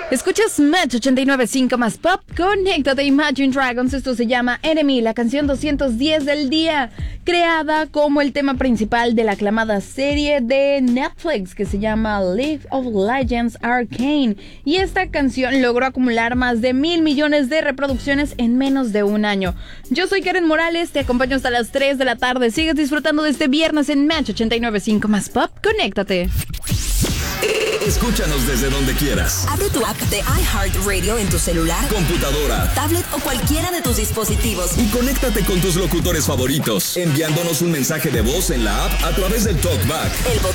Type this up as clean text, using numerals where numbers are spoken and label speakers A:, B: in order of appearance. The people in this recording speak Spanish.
A: Escuchas Match 89.5 más Pop. Conéctate Imagine Dragons. Esto se llama Enemy, la canción 210 del día, creada como el tema principal de la aclamada serie de Netflix que se llama League of Legends Arcane. Y esta canción logró acumular más de 1,000 millones de reproducciones en menos de un año. Yo soy Karen Morales, te acompaño hasta las 3 de la tarde. Sigues disfrutando de este viernes en Match 89.5 más Pop. Conéctate.
B: Escúchanos desde donde quieras.
C: Abre tu app de iHeartRadio en tu celular,
B: computadora,
C: tablet o cualquiera de tus dispositivos.
B: Y conéctate con tus locutores favoritos, enviándonos un mensaje de voz en la app a través del TalkBack.
C: El botón